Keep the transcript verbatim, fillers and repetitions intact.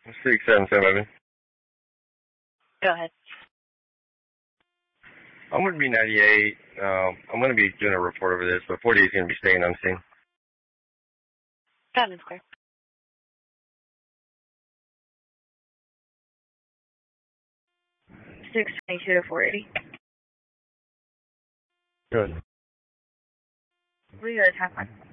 six seven seven. Go ahead. I'm going to be ninety-eight. Um, I'm going to be doing a report over this, but forty is going to be staying unseen. Got it, clear. six twenty-two to four eighty. Good. We got a time line.